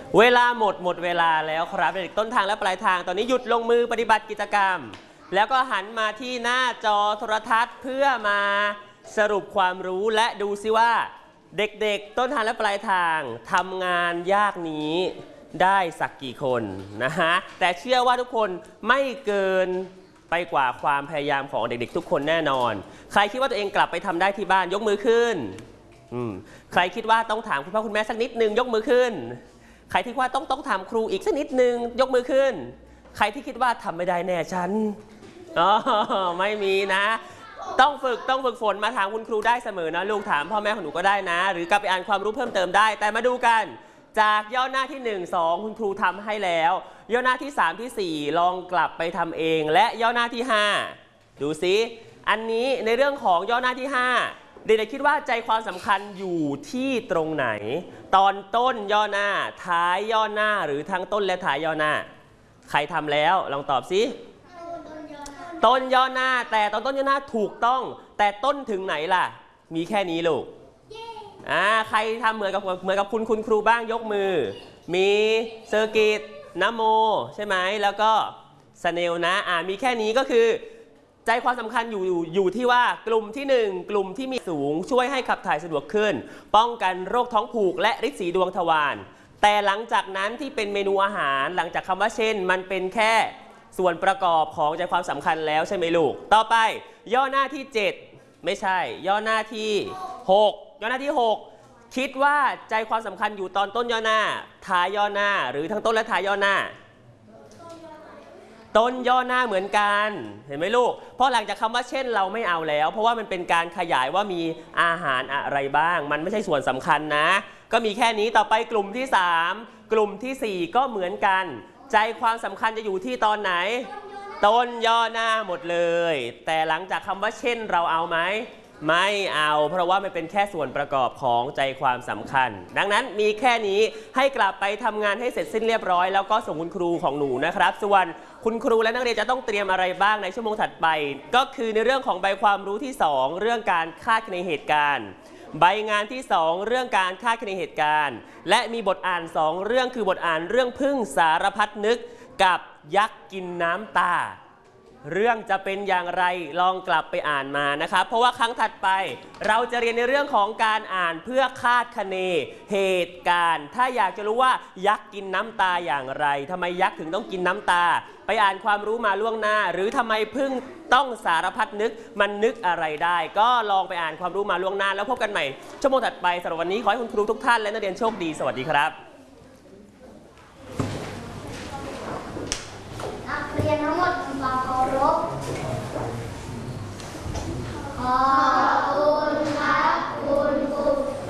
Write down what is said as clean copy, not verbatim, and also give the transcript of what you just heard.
เวลาหมดเวลาแล้วครับเด็กต้นทางและปลายทางตอนนี้หยุดลงมือปฏิบัติกิจกรรมแล้วก็หันมาที่หน้าจอโทรทัศน์เพื่อมาสรุปความรู้และดูซิว่าเด็กๆต้นทางและปลายทางทำงานยากนี้ได้สักกี่คนนะฮะแต่เชื่อว่าทุกคนไม่เกินไปกว่าความพยายามของเด็กๆทุกคนแน่นอนใครคิดว่าตัวเองกลับไปทำได้ที่บ้านยกมือขึ้นใครคิดว่าต้องถามคุณพ่อคุณแม่สักนิดนึงยกมือขึ้นใครที่ว่าต้องถามครูอีกสักนิดนึงยกมือขึ้นใครที่คิดว่าทำไม่ได้แน่ฉันไม่มีนะต้องฝึกฝนมาถามคุณครูได้เสมอนะลูกถามพ่อแม่ของหนูก็ได้นะหรือกลับไปอ่านความรู้เพิ่มเติมได้แต่มาดูกันจากย่อหน้าที่1 2คุณครูทำให้แล้วย่อหน้าที่3ที่4ลองกลับไปทำเองและย่อหน้าที่5ดูซิอันนี้ในเรื่องของย่อหน้าที่5เด็กๆคิดว่าใจความสำคัญอยู่ที่ตรงไหนตอนต้นย่อหน้าท้ายย่อหน้าหรือทั้งต้นและท้ายย่อหน้าใครทำแล้วลองตอบซิต้นย่อหน้าแต่ตอนต้นย่อหน้าถูกต้องแต่ต้นถึงไหนล่ะมีแค่นี้ลูกใครทำเหมือนกับคุณครูบ้างยกมือมีเซอร์กิตนะโมใช่ไหมแล้วก็สเนลนะมีแค่นี้ก็คือใจความสำคัญอยู่ที่ว่ากลุ่มที่1กลุ่มที่มีสูงช่วยให้ขับถ่ายสะดวกขึ้นป้องกันโรคท้องผูกและฤทธิ์สีดวงทวารแต่หลังจากนั้นที่เป็นเมนูอาหารหลังจากคำว่าเช่นมันเป็นแค่ส่วนประกอบของใจความสำคัญแล้วใช่ไหมลูกต่อไปย่อหน้าที่7ไม่ใช่ย่อหน้าที่6ย่อหน้าที่6คิดว่าใจความสำคัญอยู่ตอนต้นย่อหน้าท้ายย่อหน้าหรือทั้งต้นและท้ายย่อหน้าต้นย่อหน้าเหมือนกันเห็นไหมลูกเพราะหลังจากคำว่าเช่นเราไม่เอาแล้วเพราะว่ามันเป็นการขยายว่ามีอาหารอะไรบ้างมันไม่ใช่ส่วนสำคัญนะก็มีแค่นี้ต่อไปกลุ่มที่3กลุ่มที่4ก็เหมือนกันใจความสำคัญจะอยู่ที่ตอนไหนต้นย่อหน้าหมดเลยแต่หลังจากคำว่าเช่นเราเอาไหมไม่เอาเพราะว่ามันเป็นแค่ส่วนประกอบของใจความสำคัญดังนั้นมีแค่นี้ให้กลับไปทำงานให้เสร็จสิ้นเรียบร้อยแล้วก็ส่งคุณครูของหนูนะครับส่วนคุณครูและนักเรียนจะต้องเตรียมอะไรบ้างในชั่วโมงถัดไปก็คือในเรื่องของใบความรู้ที่2เรื่องการคาดคะเนเหตุการณ์ใบงานที่2เรื่องการคาดคะเนเหตุการณ์และมีบทอ่าน2เรื่องคือบทอ่านเรื่องพึ่งสารพัดนึกกับยักษ์กินน้ำตาเรื่องจะเป็นอย่างไรลองกลับไปอ่านมานะครับเพราะว่าครั้งถัดไปเราจะเรียนในเรื่องของการอ่านเพื่อคาดคะเนเหตุการณ์ถ้าอยากจะรู้ว่ายักษ์กินน้ำตาอย่างไรทำไมยักษ์ถึงต้องกินน้ำตาไปอ่านความรู้มาล่วงหน้าหรือทำไมพึ่งต้องสารพัดนึกมันนึกอะไรได้ก็ลองไปอ่านความรู้มาล่วงหน้าแล้วพบกันใหม่ชั่วโมงถัดไปสำหรับวันนี้ขอให้คุณครูทุกท่านและนักเรียนโชคดีสวัสดีครับนักเรียนทั้งหมดทำความเคารพ